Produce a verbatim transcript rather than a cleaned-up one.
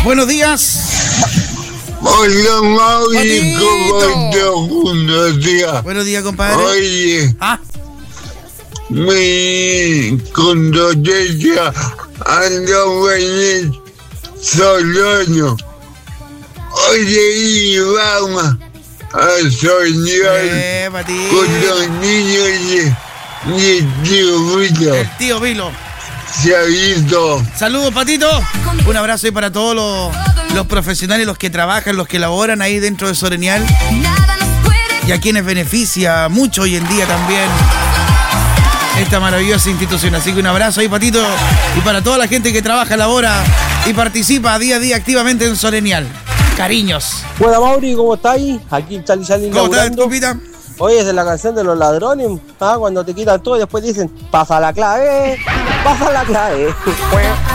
Buenos días. Hola, Mauri, ¿cómo estás? Buenos días. Buenos días, compadre. Oye, Ah, mi condolencia anda en Solono. Oye, y vamos a soñar eh, con Patito. los niños de, de tío Vito. El tío Vilo. Se ha visto. Saludos, Patito. Un abrazo ahí para todos los, los profesionales, los que trabajan, los que laboran ahí dentro de Sorenial. Y a quienes beneficia mucho hoy en día también esta maravillosa institución. Así que un abrazo ahí, Patito. Y para toda la gente que trabaja, labora y participa día a día activamente en Sorenial. Cariños. Hola, Mauri, ¿cómo estáis? Aquí Charlie Charlie ¿Cómo estás, laburando. Tupita? Oye, esa es la canción de los ladrones, ¿ah? Cuando te quitan todo y después dicen, pasa la clave, pasa la clave.